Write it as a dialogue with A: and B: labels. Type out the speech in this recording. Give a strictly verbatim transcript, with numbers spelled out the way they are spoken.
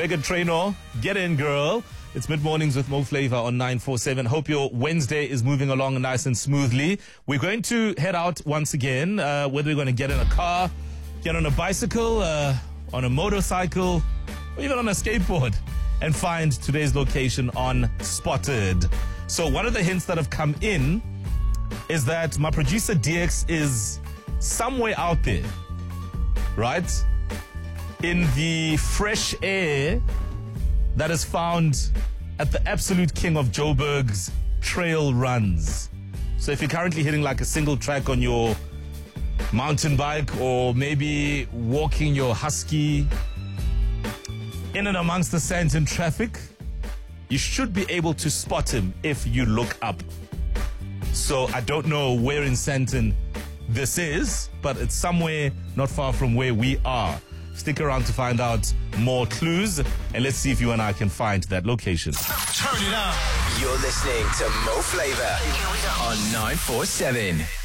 A: Megan Trainor, get in, girl. It's mid-mornings with Mo Flavor on nine four seven. Hope your Wednesday is moving along nice and smoothly. We're going to head out once again, uh, whether we're going to get in a car, get on a bicycle, uh, on a motorcycle, or even on a skateboard, and find today's location on Spotted. So one of the hints that have come in is that my producer D X is somewhere out there, right? In the fresh air that is found at the absolute king of Joburg's trail runs. So if you're currently hitting like a single track on your mountain bike, or maybe walking your husky in and amongst the Sandton traffic, you should be able to spot him if you look up. So I don't know where in Sandton this is, but it's somewhere not far from where we are. Stick around to find out more clues, and let's see if you and I can find that location.
B: Turn it up. You're listening to Mo Flavor on nine four seven.